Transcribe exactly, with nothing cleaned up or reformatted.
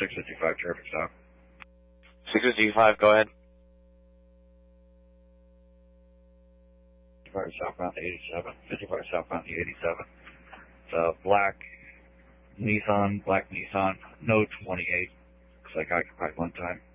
six fifty-five traffic stop. six fifty-five, go ahead. fifty-five southbound the eighty-seven. fifty-five southbound the eighty-seven. The black Nissan, black Nissan, no twenty-eight. Looks like occupied one time.